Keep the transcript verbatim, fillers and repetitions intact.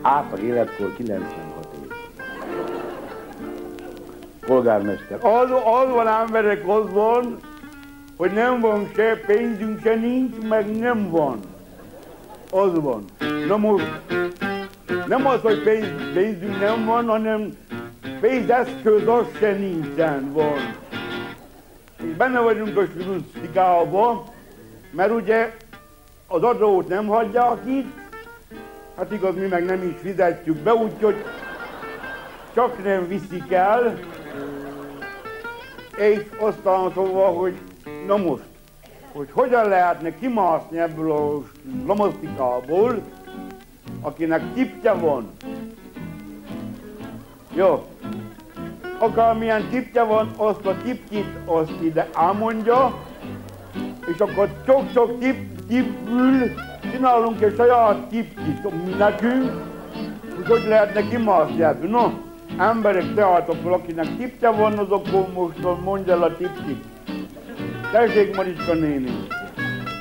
átlag életkor kilencvenhat év. Polgármester. Az, az van emberek, az van, hogy nem van se pénzünk, se nincs, meg nem van. Az van. Na most, nem az, hogy pénz, pénzünk nem van, hanem pénzeszköz az se nincsen, van. És benne vagyunk a statisztikában, mert ugye az adót nem hagyják itt, hát igaz, mi meg nem is fizetjük be, úgyhogy csak nem viszik el, és aztán szóval, hogy na most, hogy hogyan lehetne kimászni ebből a lamasztikából, akinek tipje van. Jó. Akármilyen tipje van, azt a tipkit azt ide elmondja, és akkor sok-sok tip, tipül csinálunk egy saját tipkit mi nekünk, hogy hogy lehetne kimászni ebből. No, emberek, tehát akkor akinek tipje van, az akkor most mondja el a tipkit. Tessék, Mariska néni!